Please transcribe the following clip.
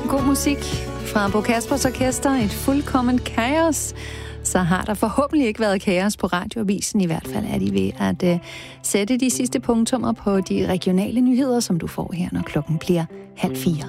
god musik fra Bo Kaspers Orkester, et fuldkommen kaos, så har der forhåbentlig ikke været kaos på Radioavisen. I hvert fald er de ved at sætte de sidste punktummer på de regionale nyheder, som du får her, når klokken bliver 3:30.